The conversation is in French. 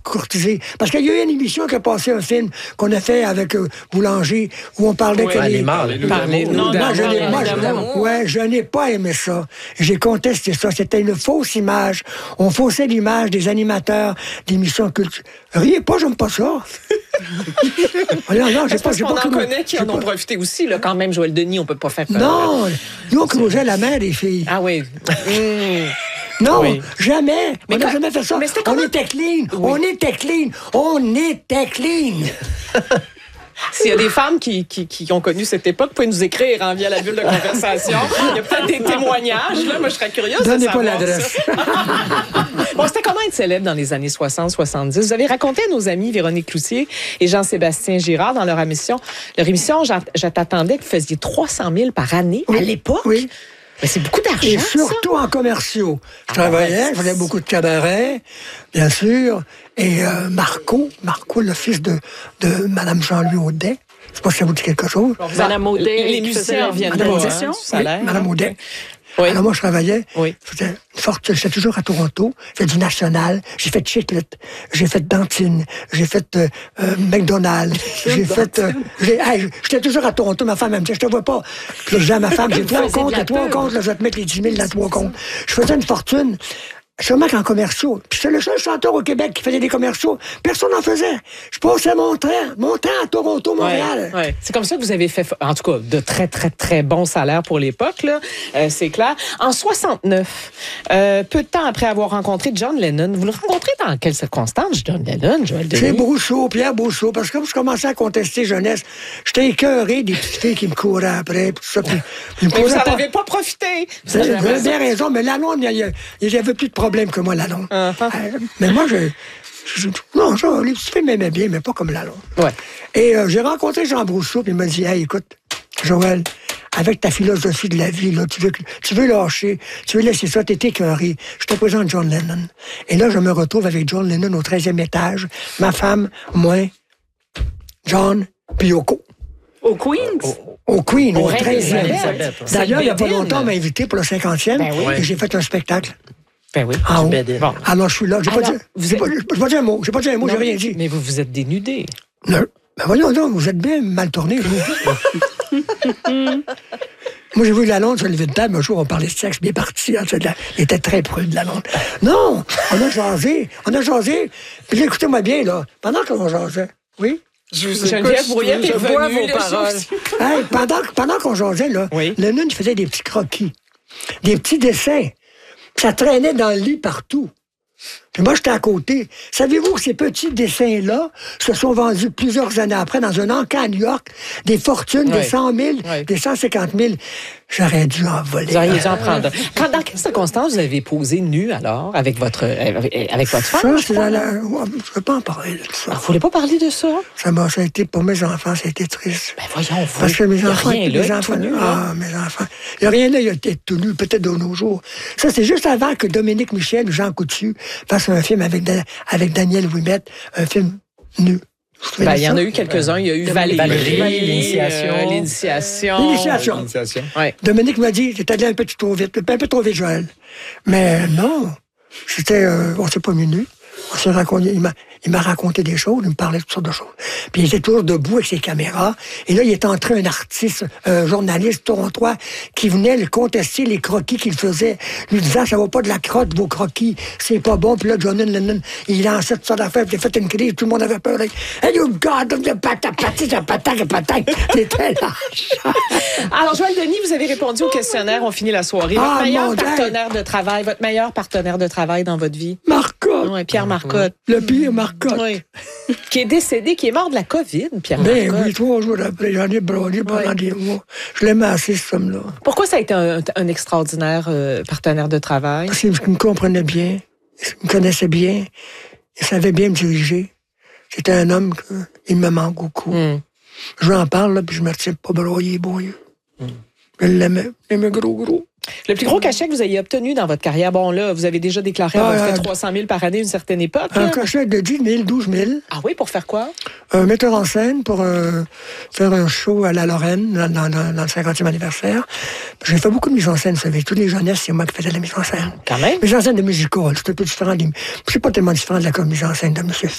courtisé. Parce qu'il y a eu une émission qui a passé un film qu'on a fait avec Boulanger, où on parlait que les mâles. Je n'ai pas aimé ça. J'ai contesté ça. C'était une fausse image. On faussait l'image des animateurs d'émissions culturelles. Riez pas, j'aime pas ça. Non, parce qu'on en connaît qui en ont profité aussi, là, quand même, Joël Denis, on peut pas faire peur. Non, nous, on creusait la main des filles. Ah oui. Non, oui. Jamais. On n'a jamais fait ça. On était clean. Oui. On était clean. S'il y a des femmes qui ont connu cette époque, vous pouvez nous écrire via la bulle de conversation. Il y a peut-être des témoignages. Là. Moi, je serais curieuse de savoir. Donnez pas l'adresse. Bon, c'était comment être célèbre dans les années 60-70? Vous avez raconté à nos amis Véronique Cloutier et Jean-Sébastien Girard dans leur émission, je t'attendais que vous faisiez 300 000 par année à l'époque. Oui. Mais c'est beaucoup d'argent, et surtout en commerciaux. Je travaillais, je faisais beaucoup de cabarets, bien sûr. Et Marco, le fils de Mme Jean-Louis Audet, je sais pas si ça vous dit quelque chose. Mme Audet, les musiciens viennent de Mme Audet. Oui. Alors moi, je travaillais. Oui. J'étais toujours à Toronto. J'ai fait du National. J'ai fait Chiclet. J'ai fait Dantine. J'ai fait McDonald's. J'ai fait... j'étais toujours à Toronto. Ma femme, elle me disait, je te vois pas. Puis là, je disais à ma femme, j'ai 3 comptes. Les 3 comptes, là, je vais te mettre les 10 000 dans 3 comptes. Je faisais une fortune. Sûrement qu'en commerciaux. Puis c'est le seul chanteur au Québec qui faisait des commerciaux. Personne n'en faisait. Je passais mon temps à Toronto, Montréal. Ouais. C'est comme ça que vous avez fait, en tout cas, de très, très, très bons salaires pour l'époque, là. C'est clair. En 69, peu de temps après avoir rencontré John Lennon, vous le rencontrez dans quelles circonstances, John Lennon, Joël Denis? C'est Brousseau, Pierre Brousseau, parce que quand je commençais à contester jeunesse, j'étais écœuré des petites filles qui me couraient après, tout ça. Mais vous n'en avez pas profité. Vous avez bien raison, mais Lalonde, il y avait plus de problème que moi, Lalonde. Mais moi, les petites filles m'aimaient bien, mais pas comme Lalonde. Ouais. Et j'ai rencontré Jean Brousseau, puis il m'a dit, hey, écoute, Joël, avec ta philosophie de la vie, là, tu veux lâcher, tu veux laisser ça, t'es écœuré. Je te présente John Lennon. Et là, je me retrouve avec John Lennon au 13e étage, ma femme, moi, John, puis Yoko. Au Queens? Au Queen, au 13e. Elisabeth. D'ailleurs, il n'y a pas longtemps, on m'a invité pour le 50e, et j'ai fait un spectacle. Ben oui. Bon. Alors, je suis là. J'ai pas dit un mot. J'ai rien dit. Mais vous vous êtes dénudé. Non. Ben voyons donc, vous êtes bien mal tourné, vous. Moi, j'ai vu Lalonde sur le lever de table. Un jour, on parlait de sexe, bien parti. Il était très prude, Lalonde. Non! On a jasé. Puis écoutez-moi bien, là. Pendant qu'on jasait. Oui? Geneviève Brouillette est revenue, vos paroles. Hey, pendant qu'on jasait, là, Lennon faisait des petits croquis. Des petits dessins. Ça traînait dans le lit partout. Puis moi, j'étais à côté. Savez-vous que ces petits dessins-là se sont vendus plusieurs années après dans un encas à New York, des fortunes de 100 000, des 150 000. J'aurais dû en voler. Vous auriez dû en prendre. Dans quelles circonstances vous avez posé nu, alors, avec votre femme? Ça, je ne veux pas en parler de ça. Vous voulez pas parler de ça? Ça a été, pour mes enfants, ça a été triste. Ben voyons, vous. Parce que mes enfants... Il n'y a rien là, tout nu, mes enfants. Il n'y a rien là, il a été tout nu, peut-être de nos jours. Ça, c'est juste avant que Dominique Michel ou Jean Coutu fassent un film avec Daniel Ouimet, un film nu. Il y en a eu quelques-uns. Il y a eu Valérie, L'Initiation. Ouais. Dominique m'a dit, j'étais allé un peu trop vite, Joël. Mais non, on s'est pas mis nu. On s'est raconté, il m'a raconté des choses, il me parlait de toutes sortes de choses. Puis il était toujours debout avec ses caméras. Et là, il était entré un artiste, un journaliste torontois, qui venait le contester les croquis qu'il faisait, lui disant, ça va pas de la crotte, vos croquis, c'est pas bon. Puis là, John Lennon, il lançait toutes sortes d'affaires, puis il a fait une crise, tout le monde avait peur. Hey, you God, c'était lâche. Alors, Joël Denis, vous avez répondu au questionnaire, on finit la soirée. Votre meilleur partenaire de travail dans votre vie? Marcotte. Oui, Pierre Marcotte. Le pire Marcotte. Oui. Qui est décédé, qui est mort de la COVID, Pierre Marcotte. Oui, 3 jours après, j'en ai brûlé pendant des mois. Je l'aimais assez, ce homme-là. Pourquoi ça a été un extraordinaire partenaire de travail? Parce qu'il me comprenait bien, il me connaissait bien, il savait bien me diriger. C'était un homme qui me manque beaucoup. Je lui en parle, là, puis je me retiens pas broyer, bon. Je l'aimais gros. Le plus gros cachet que vous ayez obtenu dans votre carrière, bon là, vous avez déjà déclaré avoir fait 300 000 par année à une certaine époque. Un cachet de 10 000, 12 000. Ah oui, pour faire quoi? Un metteur en scène pour faire un show à la Lorraine dans le 50e anniversaire. J'ai fait beaucoup de mise en scène, vous savez. Toutes les jeunesses, c'est moi qui faisais de la mise en scène. Quand même? Mise en scène de musical, c'est un peu différent. C'est pas tellement différent de la mise en scène de M.